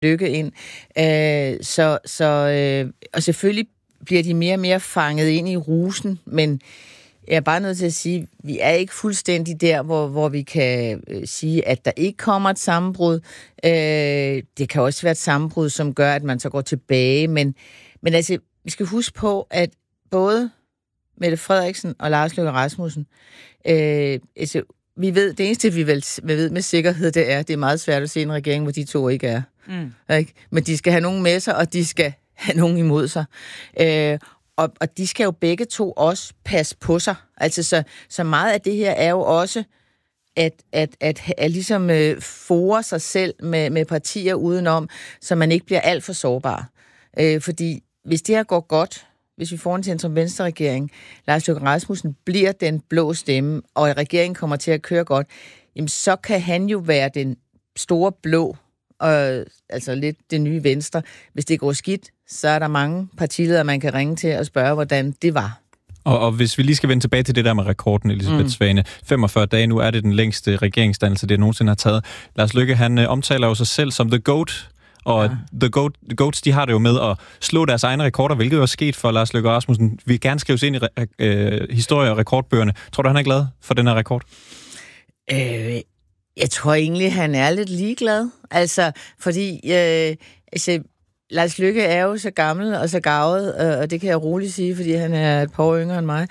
Løkke ind. Og selvfølgelig bliver de mere og mere fanget ind i rusen, men jeg er bare nødt til at sige, at vi er ikke fuldstændig der, hvor vi kan sige, at der ikke kommer et sammenbrud. Det kan også være et sammenbrud, som gør, at man så går tilbage, men altså, vi skal huske på, at både Mette Frederiksen og Lars Løkke Rasmussen, vi ved, det eneste, vi ved med sikkerhed, det er meget svært at se en regering, hvor de to ikke er. Ikke? Men de skal have nogen med sig, og de skal have nogen imod sig. Og de skal jo begge to også passe på sig. Altså, så meget af det her er jo også at ligesom fore sig selv med partier udenom, så man ikke bliver alt for sårbar. Fordi hvis det her går godt, hvis vi får en centrum-venstre-regering, Lars Løkke Rasmussen bliver den blå stemme, og regeringen kommer til at køre godt, jamen så kan han jo være den store blå, altså lidt det nye venstre. Hvis det går skidt, så er der mange partiledere, man kan ringe til og spørge, hvordan det var. Og hvis vi lige skal vende tilbage til det der med rekorden, Elisabeth Svane, 45 dage, nu er det den længste regeringsdannelse, det nogensinde har taget. Lars Løkke, han omtaler jo sig selv som the GOAT, og The Goats, de har det jo med at slå deres egne rekorder, hvilket jo er sket for Lars Løkke Rasmussen. Vi vil gerne skrives ind i historie- og rekordbøgerne. Tror du, han er glad for den her rekord? Jeg tror egentlig, han er lidt ligeglad. Altså, fordi Lars Løkke er jo så gammel og så garvet, og det kan jeg roligt sige, fordi han er et par år yngre end mig,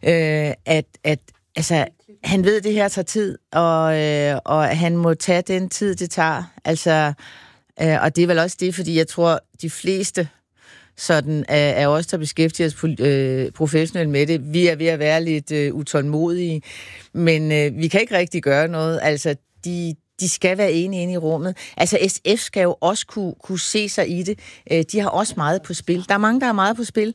altså, han ved, det her tager tid, og han må tage den tid, det tager. Altså, og det er vel også det, fordi jeg tror, de fleste sådan er også, der beskæftiger os professionelt med det. Vi er ved at være lidt utålmodige, men vi kan ikke rigtig gøre noget. Altså, de skal være enige inde i rummet. Altså, SF skal jo også kunne se sig i det. De har også meget på spil. Der er mange, der har meget på spil.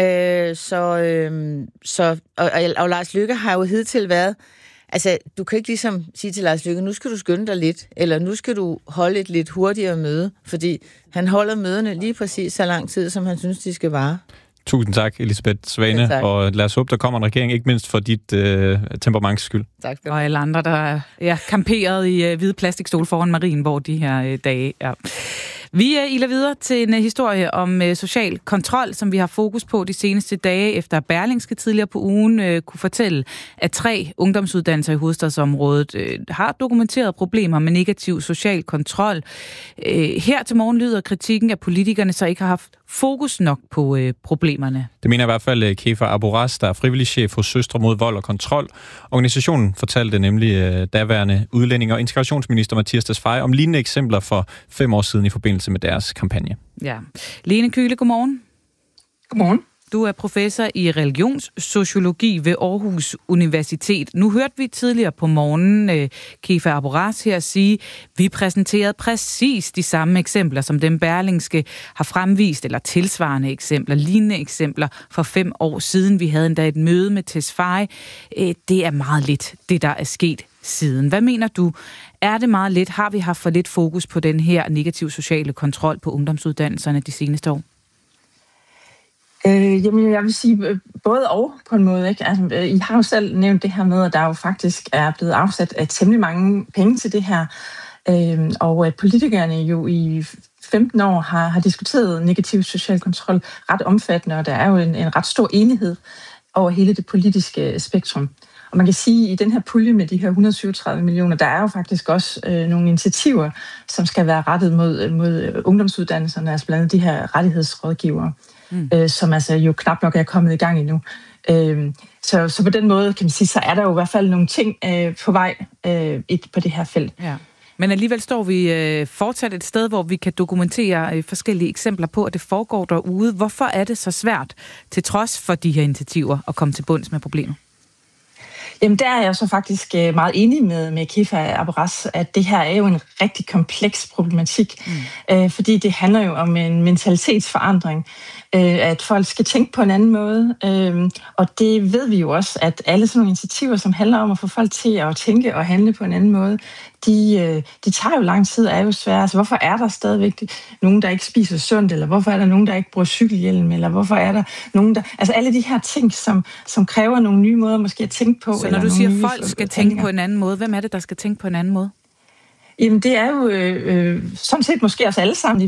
Og Lars Løkke har jo hidtil været... Altså, du kan ikke ligesom sige til Lars Løkke, nu skal du skynde dig lidt, eller nu skal du holde et lidt hurtigere møde, fordi han holder møderne lige præcis så lang tid, som han synes, de skal vare. Tusind tak, Elisabeth Svane, ja, og lad os håbe, der kommer en regering, ikke mindst for dit temperaments skyld. Tak. Og alle andre, der er kamperet i hvide plastikstol foran Marienborg de her dage. Ja. Vi iler videre til en historie om social kontrol, som vi har fokus på de seneste dage, efter Berlingske tidligere på ugen kunne fortælle, at 3 ungdomsuddannelser i hovedstadsområdet har dokumenteret problemer med negativ social kontrol. Her til morgen lyder kritikken, at politikerne så ikke har haft fokus nok på problemerne. Det mener i hvert fald Kefa Aboraz, der er frivillig chef hos Søstre mod vold og kontrol. Organisationen fortalte nemlig daværende udlænding- og integrationsminister Mattias Tesfaye om lignende eksempler for 5 år siden i forbindelse med deres kampagne. Ja. Lene Kühle, godmorgen. Godmorgen. Du er professor i religionssociologi ved Aarhus Universitet. Nu hørte vi tidligere på morgenen Kefa Aboraz her sige, vi præsenterede præcis de samme eksempler, som dem Berlingske har fremvist, eller tilsvarende eksempler, lignende eksempler for 5 år siden. Vi havde endda et møde med Tesfaye. Det er meget lidt, det der er sket siden. Hvad mener du? Er det meget lidt? Har vi haft for lidt fokus på den her negativ sociale kontrol på ungdomsuddannelserne de seneste år? Jamen, jeg vil sige både og på en måde. Ikke? Altså, I har jo selv nævnt det her med, at der jo faktisk er blevet afsat temmelig mange penge til det her, og at politikerne jo i 15 år har diskuteret negativ social kontrol ret omfattende, og der er jo en ret stor enighed over hele det politiske spektrum. Og man kan sige, at i den her pulje med de her 137 millioner, der er jo faktisk også nogle initiativer, som skal være rettet mod ungdomsuddannelserne, altså blandt andet de her rettighedsrådgivere, som altså jo knap nok er kommet i gang endnu. Så på den måde, kan man sige, så er der jo i hvert fald nogle ting på vej på det her felt. Ja. Men alligevel står vi fortsat et sted, hvor vi kan dokumentere forskellige eksempler på, at det foregår derude. Hvorfor er det så svært, til trods for de her initiativer, at komme til bunds med problemet? Jamen, der er jeg så faktisk meget enig med Kefa Aboraz, at det her er jo en rigtig kompleks problematik, fordi det handler jo om en mentalitetsforandring, at folk skal tænke på en anden måde, og det ved vi jo også, at alle sådan nogle initiativer, som handler om at få folk til at tænke og handle på en anden måde, de tager jo lang tid og er jo svære. Altså, hvorfor er der stadigvæk nogen, der ikke spiser sundt, eller hvorfor er der nogen, der ikke bruger cykelhjelm, eller hvorfor er der nogen, der... Altså alle de her ting, som kræver nogle nye måder måske at tænke på. Så når du siger, at folk skal tænke på en anden måde, hvem er det, der skal tænke på en anden måde? Jamen, det er jo sådan set måske os alle sammen